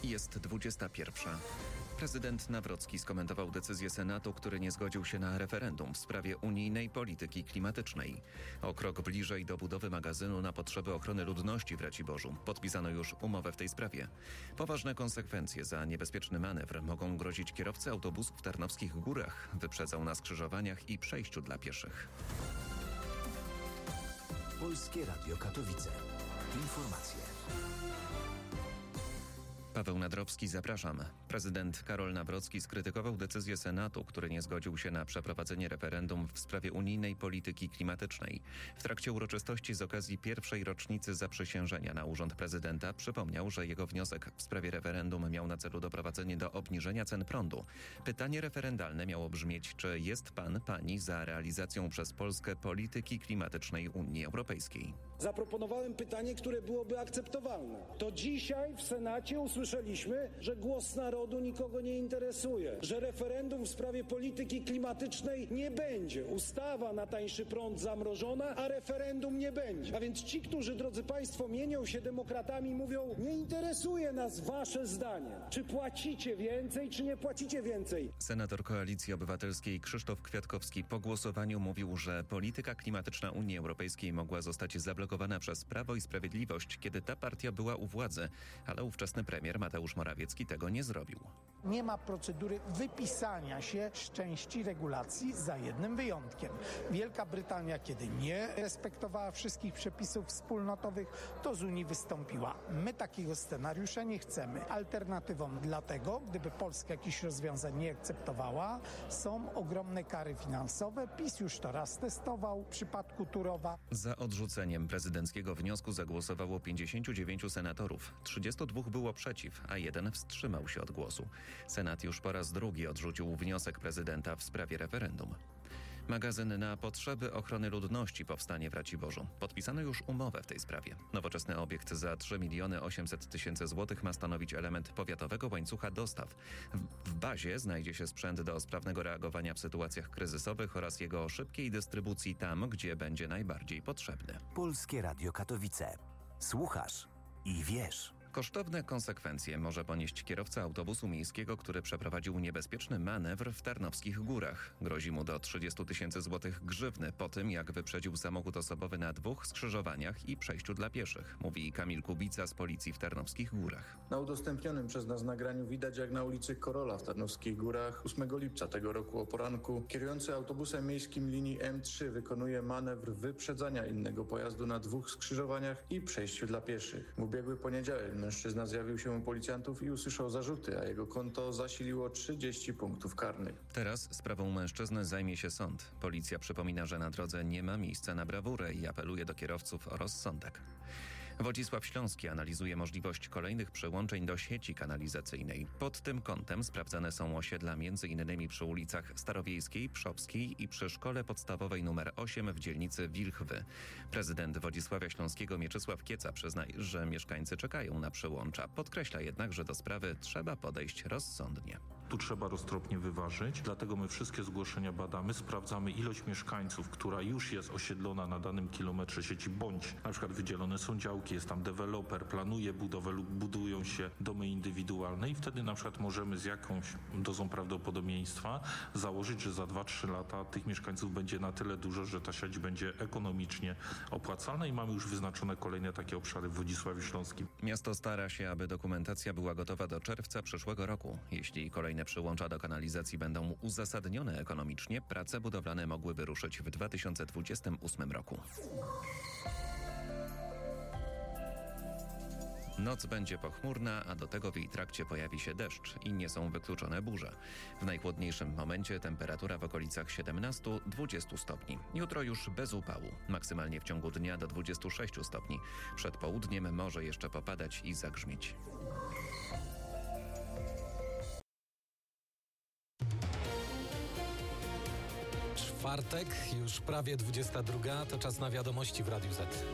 Jest 21. Prezydent Nawrocki skomentował decyzję Senatu, który nie zgodził się na referendum w sprawie unijnej polityki klimatycznej. O krok bliżej do budowy magazynu na potrzeby ochrony ludności w Raciborzu. Podpisano już umowę w tej sprawie. Poważne konsekwencje za niebezpieczny manewr mogą grozić kierowcy autobusów w Tarnowskich Górach. Wyprzedzał na skrzyżowaniach i przejściu dla pieszych. Polskie Radio Katowice. Informacje. Paweł Nadrowski, zapraszam. Prezydent Karol Nawrocki skrytykował decyzję Senatu, który nie zgodził się na przeprowadzenie referendum w sprawie unijnej polityki klimatycznej. W trakcie uroczystości z okazji pierwszej rocznicy zaprzysiężenia na urząd prezydenta przypomniał, że jego wniosek w sprawie referendum miał na celu doprowadzenie do obniżenia cen prądu. Pytanie referendalne miało brzmieć, czy jest pani za realizacją przez Polskę polityki klimatycznej Unii Europejskiej. Zaproponowałem pytanie, które byłoby akceptowalne. To dzisiaj w Senacie usłyszeliśmy, że głos narodu nikogo nie interesuje, że referendum w sprawie polityki klimatycznej nie będzie. Ustawa na tańszy prąd zamrożona, a referendum nie będzie. A więc ci, którzy, drodzy Państwo, mienią się demokratami, mówią: nie interesuje nas wasze zdanie. Czy płacicie więcej, czy nie płacicie więcej? Senator Koalicji Obywatelskiej Krzysztof Kwiatkowski po głosowaniu mówił, że polityka klimatyczna Unii Europejskiej mogła zostać zablokowana przez Prawo i Sprawiedliwość, kiedy ta partia była u władzy, ale ówczesny premier Mateusz Morawiecki tego nie zrobił. Nie ma procedury wypisania się z części regulacji za jednym wyjątkiem. Wielka Brytania, kiedy nie respektowała wszystkich przepisów wspólnotowych, to z Unii wystąpiła. My takiego scenariusza nie chcemy. Alternatywą dlatego, gdyby Polska jakichś rozwiązań nie akceptowała, są ogromne kary finansowe. PiS już to raz testował w przypadku Turowa. Za odrzuceniem prezydenckiego wniosku zagłosowało 59 senatorów. 32 było przeciw, a 1 wstrzymał się od głosu. Senat już po raz drugi odrzucił wniosek prezydenta w sprawie referendum. Magazyn na potrzeby ochrony ludności powstanie w Raciborzu. Podpisano już umowę w tej sprawie. Nowoczesny obiekt za 3 800 000 złotych ma stanowić element powiatowego łańcucha dostaw. W bazie znajdzie się sprzęt do sprawnego reagowania w sytuacjach kryzysowych oraz jego szybkiej dystrybucji tam, gdzie będzie najbardziej potrzebny. Polskie Radio Katowice. Słuchasz i wiesz. Kosztowne konsekwencje może ponieść kierowca autobusu miejskiego, który przeprowadził niebezpieczny manewr w Tarnowskich Górach. Grozi mu do 30 000 złotych grzywny po tym, jak wyprzedził samochód osobowy na 2 skrzyżowaniach i przejściu dla pieszych, mówi Kamil Kubica z Policji w Tarnowskich Górach. Na udostępnionym przez nas nagraniu widać, jak na ulicy Korola w Tarnowskich Górach 8 lipca tego roku o poranku kierujący autobusem miejskim linii M3 wykonuje manewr wyprzedzania innego pojazdu na 2 skrzyżowaniach i przejściu dla pieszych. W ubiegły poniedziałek mężczyzna zjawił się u policjantów i usłyszał zarzuty, a jego konto zasiliło 30 punktów karnych. Teraz sprawą mężczyzny zajmie się sąd. Policja przypomina, że na drodze nie ma miejsca na brawurę i apeluje do kierowców o rozsądek. Wodzisław Śląski analizuje możliwość kolejnych przyłączeń do sieci kanalizacyjnej. Pod tym kątem sprawdzane są osiedla m.in. przy ulicach Starowiejskiej, Przopskiej i przy szkole podstawowej nr 8 w dzielnicy Wilchwy. Prezydent Wodzisławia Śląskiego Mieczysław Kieca przyznaje, że mieszkańcy czekają na przyłącza. Podkreśla jednak, że do sprawy trzeba podejść rozsądnie. Tu trzeba roztropnie wyważyć, dlatego my wszystkie zgłoszenia badamy, sprawdzamy ilość mieszkańców, która już jest osiedlona na danym kilometrze sieci, bądź na przykład wydzielone są działki, jest tam deweloper, planuje budowę lub budują się domy indywidualne i wtedy na przykład możemy z jakąś dozą prawdopodobieństwa założyć, że za 2-3 lata tych mieszkańców będzie na tyle dużo, że ta sieć będzie ekonomicznie opłacalna i mamy już wyznaczone kolejne takie obszary w Wodzisławiu Śląskim. Miasto stara się, aby dokumentacja była gotowa do czerwca przyszłego roku. Jeśli kolejne przyłącza do kanalizacji będą uzasadnione ekonomicznie, prace budowlane mogłyby ruszyć w 2028 roku. Noc będzie pochmurna, a do tego w jej trakcie pojawi się deszcz i nie są wykluczone burze. W najchłodniejszym momencie temperatura w okolicach 17-20 stopni. Jutro już bez upału, maksymalnie w ciągu dnia do 26 stopni. Przed południem może jeszcze popadać i zagrzmieć. Czwartek, już prawie 22, to czas na wiadomości w Radiu Z.